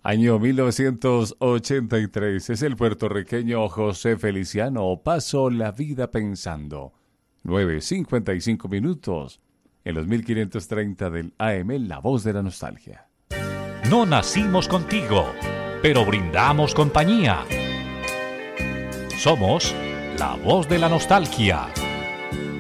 Año 1983. Es el puertorriqueño José Feliciano. Paso la vida pensando. 9:55 en los 1530 del AM, La Voz de la Nostalgia. No nacimos contigo, pero brindamos compañía. Somos La Voz de la Nostalgia.